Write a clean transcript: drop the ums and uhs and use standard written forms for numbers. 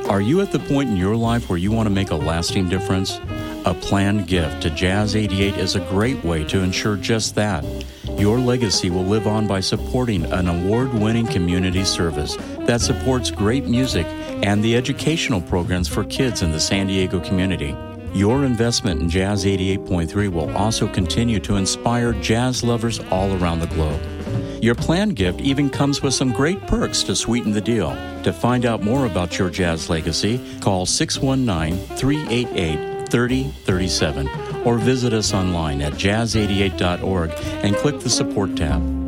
Are you at the point in your life where you want to make a lasting difference? A planned gift to Jazz 88 is a great way to ensure just that. Your legacy will live on by supporting an award-winning community service that supports great music and the educational programs for kids in the San Diego community. Your investment in Jazz 88.3 will also continue to inspire jazz lovers all around the globe. Your planned gift even comes with some great perks to sweeten the deal. To find out more about your jazz legacy, call 619-388-3037 or visit us online at jazz88.org and click the support tab.